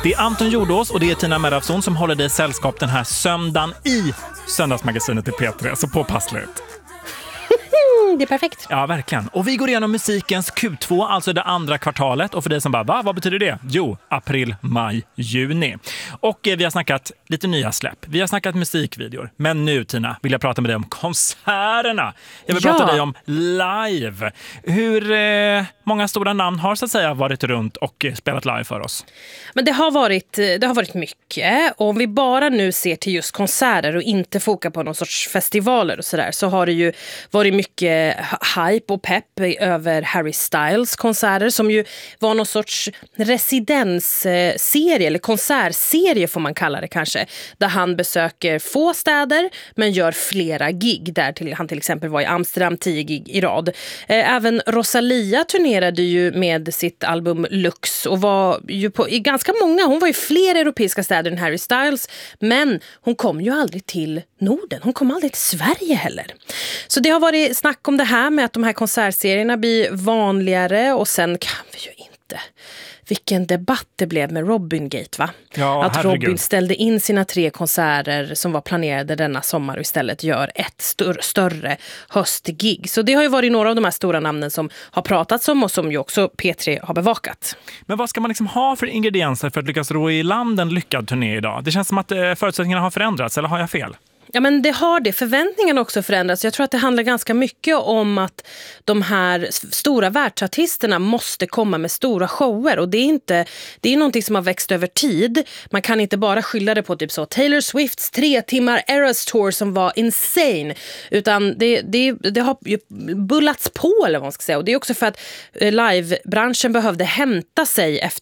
Det är Anton Jordås och det är Tina Merafson som håller dig sällskap den här söndagen i Söndagsmagasinet i P3. Så påpassligt. Det är perfekt. Ja, verkligen. Och vi går igenom musikens Q2, alltså det andra kvartalet. Och för dig som bara, vad betyder det? Jo, april, maj, juni. Och vi har snackat lite nya släpp. Vi har snackat musikvideor. Men nu, Tina, vill jag prata med dig om konserterna. Jag vill prata med dig om live. Hur många stora namn har så att säga varit runt och spelat live för oss? Men det har varit mycket. Och om vi bara nu ser till just konserter och inte fokar på någon sorts festivaler och sådär, så har det ju varit mycket hype och pepp över Harry Styles konserter som ju var någon sorts residensserie eller konsertserie får man kalla det kanske, där han besöker få städer men gör flera gig där han till exempel var i Amsterdam 10 gig i rad. Även Rosalia turnerade ju med sitt album Lux och var ju i ganska många, hon var i fler europeiska städer än Harry Styles, men hon kom ju aldrig till Norden, hon kom aldrig till Sverige heller. Så det har varit snack om det här med att de här konsertserierna blir vanligare och sen kan vi ju inte. Vilken debatt det blev med Robin Gate, va? Ja, att herregud. Robin ställde in sina 3 konserter som var planerade denna sommar och istället gör ett större höstgig. Så det har ju varit några av de här stora namnen som har pratats om och som ju också P3 har bevakat. Men vad ska man liksom ha för ingredienser för att lyckas ro i land en lyckad turné idag? Det känns som att förutsättningarna har förändrats, eller har jag fel? Ja, men det har det. Förväntningarna också förändrats. Jag tror att det handlar ganska mycket om att de här stora världsartisterna måste komma med stora shower. Och det är någonting som har växt över tid. Man kan inte bara skylla det på typ så Taylor Swifts 3 timmar Eras Tour som var insane. Utan det har ju bullats på, eller vad man ska säga. Och det är också för att livebranschen behövde hämta sig efter